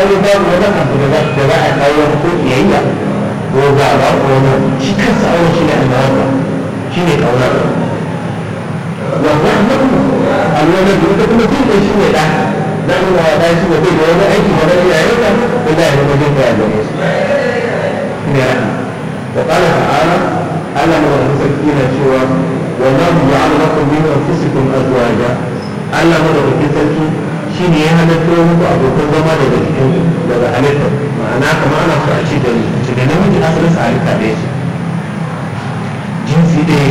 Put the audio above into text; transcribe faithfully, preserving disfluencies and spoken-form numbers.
aure babu wani abu da za a kawo wani ko kiyayya ko gaba ko wani shi kansa aure shi ne almawarwa shi ne ƙaunar wannan alwalar da ita kuma jin shi ne ɗa za mu wa ɗa shi ne bai da wani aiki da wani yayin ka ko da ya zama jin ka ya gare su ne rana wa ƙala ta'ala Allah ma wani sarki na cewa wallahu ja'ala lakum min anfusikum azwaja Allah ma da wani sarki shi ne ya halatta muku abokan zama daga cikin daga halitta ma'ana kamar ana so a ce da da namiji asalin sa halitta ɗaya ce jinsi ɗaya